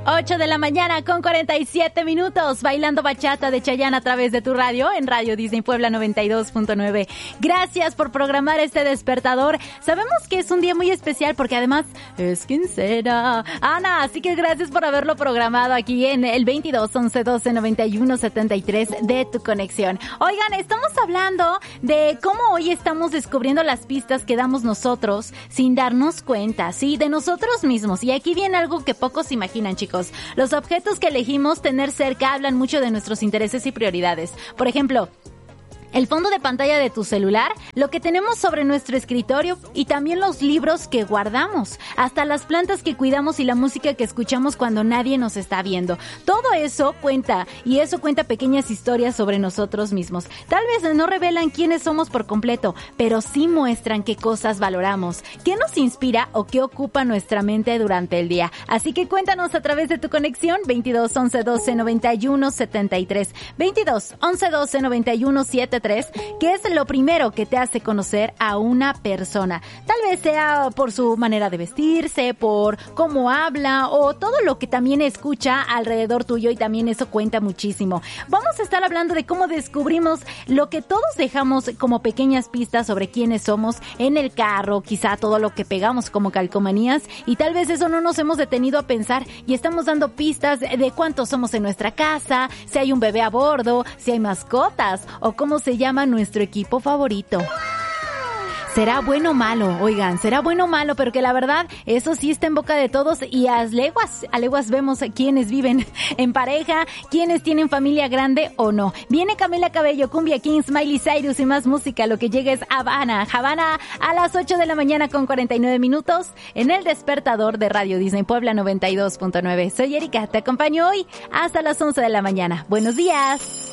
8 de la mañana con 47 minutos, bailando bachata de Chayanne a través de tu radio, en Radio Disney Puebla 92.9. Gracias por programar este despertador. Sabemos que es un día muy especial porque además es quincena, Ana, así que gracias por haberlo programado aquí en el 22 11 12 91 73 de tu conexión. Oigan, estamos hablando de cómo hoy estamos descubriendo las pistas que damos nosotros sin darnos cuenta, ¿sí? De nosotros mismos. Y aquí viene algo que pocos imaginan, chicos. Los objetos que elegimos tener cerca hablan mucho de nuestros intereses y prioridades. Por ejemplo, el fondo de pantalla de tu celular, lo que tenemos sobre nuestro escritorio y también los libros que guardamos, hasta las plantas que cuidamos y la música que escuchamos cuando nadie nos está viendo. Todo eso cuenta, y eso cuenta pequeñas historias sobre nosotros mismos. Tal vez no revelan quiénes somos por completo, pero sí muestran qué cosas valoramos, qué nos inspira o qué ocupa nuestra mente durante el día. Así que cuéntanos a través de tu conexión 22 11 12 91 73, 22 11 12 91 73. ¿Qué es lo primero que te hace conocer a una persona? Tal vez sea por su manera de vestirse, por cómo habla o todo lo que también escucha alrededor tuyo, y también eso cuenta muchísimo. Vamos a estar hablando de cómo descubrimos lo que todos dejamos como pequeñas pistas sobre quiénes somos en el carro, quizá todo lo que pegamos como calcomanías, y tal vez eso no nos hemos detenido a pensar y estamos dando pistas de cuántos somos en nuestra casa, si hay un bebé a bordo, si hay mascotas o cómo se llama nuestro equipo favorito. ¿Será bueno o malo? Oigan, ¿será bueno o malo? Pero que la verdad, eso sí está en boca de todos, y a leguas vemos a quienes viven en pareja, quienes tienen familia grande o no. Viene Camila Cabello, Cumbia Kings, Miley Cyrus y más música. Lo que llega es Havana a las 8 de la mañana con 49 minutos en el despertador de Radio Disney Puebla 92.9. Soy Erika, te acompaño hoy hasta las 11 de la mañana. Buenos días.